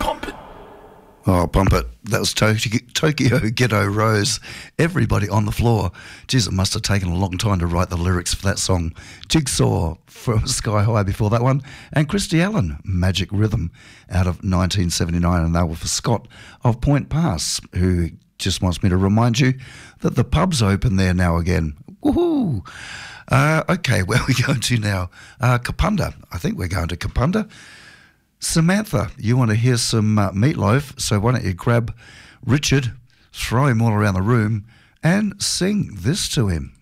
Oh, bump it. That was Tokyo Ghetto Rose. Everybody on the floor. Geez, it must have taken a long time to write the lyrics for that song. Jigsaw from Sky High before that one. And Christy Allen, Magic Rhythm, out of 1979. And they were for Scott of Point Pass, who just wants me to remind you that the pub's open there now again. Woohoo! Okay, where are we going to now? Kapunda. I think we're going to Kapunda. Samantha, you want to hear some Meatloaf, so why don't you grab Richard, throw him all around the room, and sing this to him.